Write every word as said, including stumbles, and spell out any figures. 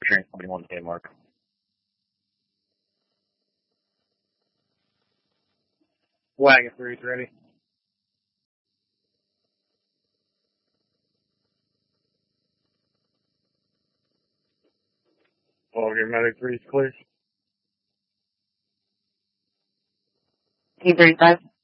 Transporting one K mark. Wagon three's ready. Wagon medic three's clear. T thirty-five.